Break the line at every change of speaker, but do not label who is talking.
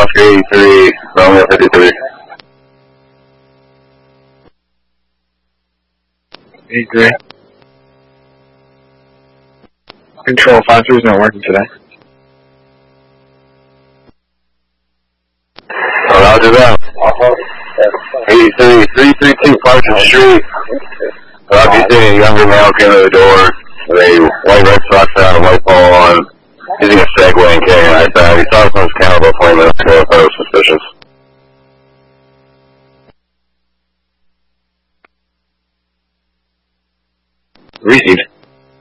Oscar 83, Romeo 53.
83. Control 53 is not working today.
Roger that. 83, 332 Parsons Street. Roger, seeing a younger male came to the door with a white Red Sox hat and a white polo on, using a Segway and carrying an iPad. He saw